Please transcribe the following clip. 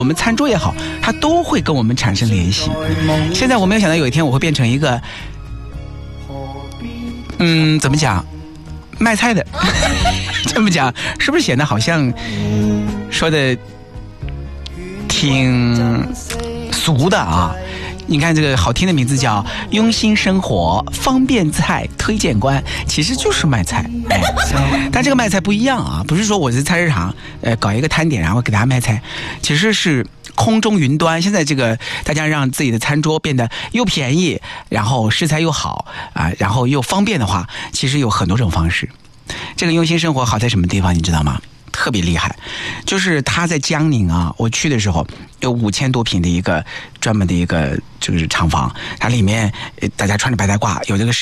我们餐桌也好，它都会跟我们产生联系。现在我没有想到有一天我会变成一个，怎么讲，卖菜的。这么讲是不是显得好像说的挺俗的啊？你看这个好听的名字叫用心生活方便菜推荐官，其实就是卖菜。但这个卖菜不一样啊，不是说我在菜市场搞一个摊点然后给大家卖菜，其实是空中云端。现在这个大家让自己的餐桌变得又便宜，然后食材又好啊，然后又方便的话，其实有很多种方式。这个用心生活好在什么地方你知道吗？特别厉害，就是他在江宁啊，我去的时候有5000多平的一个专门的一个就是厂房，它里面大家穿着白大褂，有这个